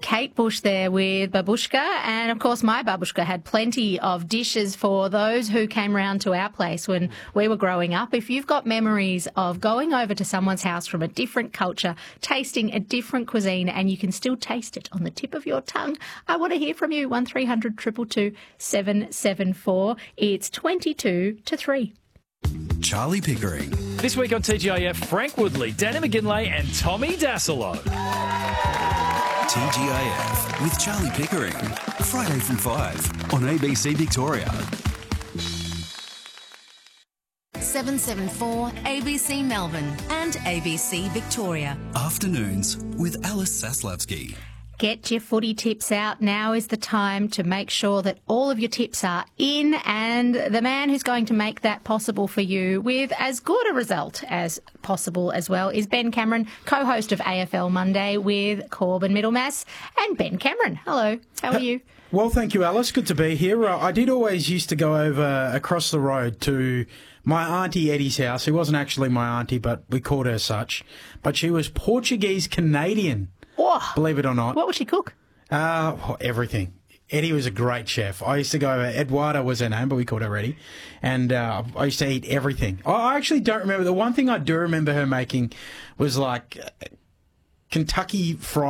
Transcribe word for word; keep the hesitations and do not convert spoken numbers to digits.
Kate Bush there with Babushka. And, of course, my Babushka had plenty of dishes for those who came round to our place when we were growing up. If you've got memories of going over to someone's house from a different culture, tasting a different cuisine, and you can still taste it on the tip of your tongue, I want to hear from you. one three hundred two two two seven seven four. It's twenty-two to three. Charlie Pickering. This week on T G I F, Frank Woodley, Danny McGinlay and Tommy Dassolo. T G I F with Charlie Pickering. Friday from five on A B C Victoria. seven seven four A B C Melbourne and A B C Victoria. Afternoons with Alice Saslavsky. Get your footy tips out. Now is the time to make sure that all of your tips are in, and the man who's going to make that possible for you with as good a result as possible as well is Ben Cameron, co-host of A F L Monday with Corbin Middlemass. And Ben Cameron, hello, how are you? Well, thank you, Alice. Good to be here. Uh, I did always used to go over across the road to my Auntie Eddie's house, who wasn't actually my auntie, but we called her such. But she was Portuguese-Canadian. Oh, believe it or not. What would she cook? Uh, oh, everything. Eddie was a great chef. I used to go over, Eduarda was her name, but we called her Eddie. And uh, I used to eat everything. I actually don't remember. The one thing I do remember her making was like Kentucky Fried